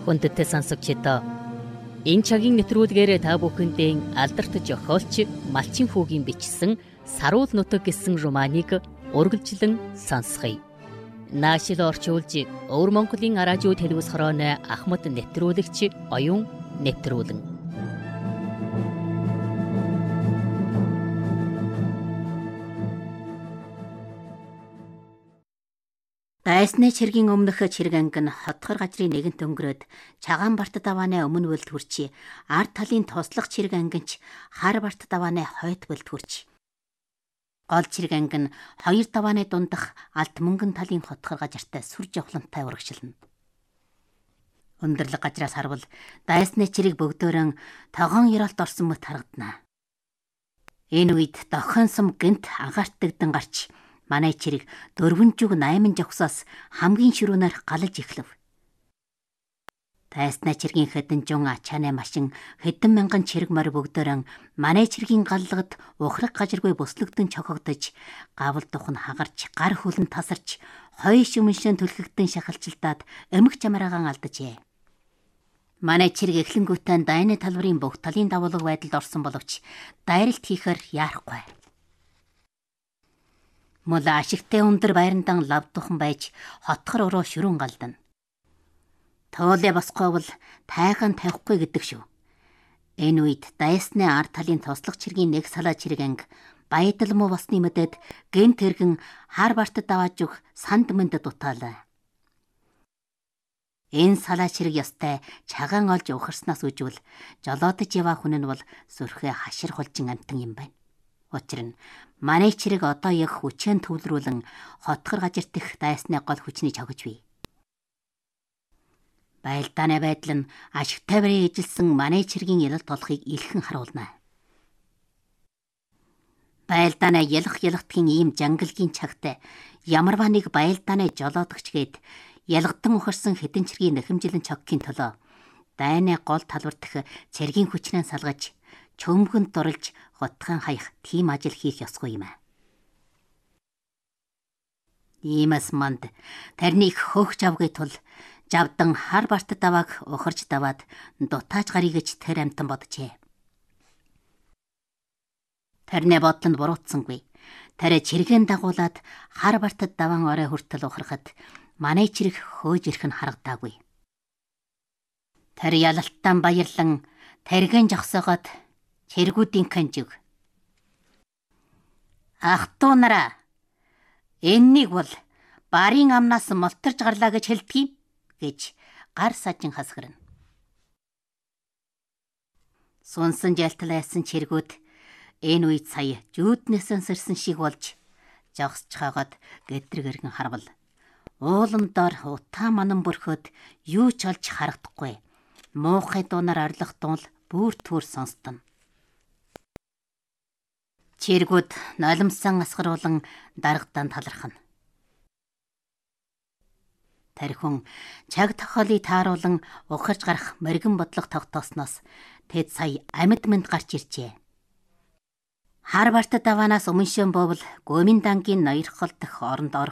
Хүндэттэй сонсогчдоо энэ цагийн нэвтрүүлгээр та бүхэндээ алдарт зохиолч Малчин хүүгийн бичсэн Саруул нутаг гэсэн романыг урагжилан сонсгоё. Наашил орчуулж Өвөр Монголын радио телевиз хорооны Ахмад нэвтрүүлэгч оюун нэвтрүүлэн. Дайсны чиргийн өмнөх чирэг анги нь хотгор газрын нэгэнт өнгөрөөд Чагаан барт давааны өмнө бүлд хүрчи. Ард талын туслах чирэг ангинч хар барт давааны хойд бүлд хүрчи. Гол чирэг анги нь хоёр давааны дундах алт мөнгөн талын хотгор газартай сүр жавхлантай урагшилна. Өндөрлөг газраас харвал дайсны чирэг бөгдөөрөн тогоон ёроолт орсон мэт харагдана. Энэ үед дохион сум гэнт агаартдагдан гарч манай чирэг 4 жүг 8 жавхсаас хамгийн ширүүнээр галж эхлэв. Дайсны чиргийн хэдэн жун ачааны машин хэдэн мянган чирэг морь бөгдөөрөн манай чиргийн галлагад ухрах гажиргүй бүслэгдэн чохогдож, гавл дух нь хагарч, гар хөлн тасарч, хой шүмшэн түлхэгдэн шахалчилдаад эмх чамраагаан алдажээ. Манай чирэг эхлэнгүүтэн дайны талбарын бүх талын давуулга байдалд орсон боловч дайралт хийхээр яарахгүй. Мул ашигтай өндөр байрандан лавдухан байж хотгор өрөө шүрэн галдана. Тоолё босгоовол тайхан тавихгүй гэдэг шүү. Энэ үед дайсны ард талын туслах чиргийн нэг салаа чирэг анги баядал муу болсны мэдэд гэнт тэргэн хар бартад давааж өг санд мэнд дутаалаа. Энэ салаа чирэг ёстой чагаан олж ухарснаас үжвэл жолоодож яваа хүн нь бол зүрхээ хашир хулжин амтан юм байна. Учир нь манай чирэг одоо яг хүчээр төвлөрүүлэн хотгор газарт их дайсны гол хүчний чогж бий. Байлдааны байдал нь ашигтай барийн ижилсэн манай чиргийн ялалт болохыг илхэн харуулна. Байлдааны ялгтгийн ийм жангалгийн цагт ямарваа нэг байлдааны жолоодогч гээд ялгатан ухарсан хэдэн чиргийн нэхэмжилэн чоггийн төлөө дайны гол талбар дэх цэргийн хүчнээ салгаж чөмгөнд дурлж хотхон хаях тийм ажил хийх ёсгүй юм аа. Иймээс манд тарныг хөөгч авгый тул жавдан хар барт давааг ухарж даваад дутааж гарыг гэж тэр амтан боджээ. Тарны бодол нь буруутсангүй. Тарэ чиргэн дагуулад хар бартад даван орой хүртэл ухрахад манай чирэг хөөж ирэх нь харагдаагүй. Тар ялалтан баярлан таргэн жогсоогоод чиргүүдийн канжиг. Ах トゥ нараа, энэнийг бол барын амнаас молторж гарлаа гэж хэлдэг юм гэж гар сажин хасгарна. Сунсан жалталайсан чиргүүд энэ үед сая жүүднээсэн сэрсэн шиг болж жогсч хагаад гэтрэгэргэн харвал уулан дор утаа манан бүрхөд юу ч олж харагдахгүй. Муухай дуунаар орлох дуул бүр түр сонстон. Чиргүүд нулимсан асгаруулан даргадан талархна. Тархин чаг тохиолыг тааруулан ухарж гарах мэрэгэн бодлого тогтоосноос тэд сая амьд мэнд гарч иржээ. Хар барт даваанаас өмншөн бовл Гомин дангийн ноёрхол дэх оронд орох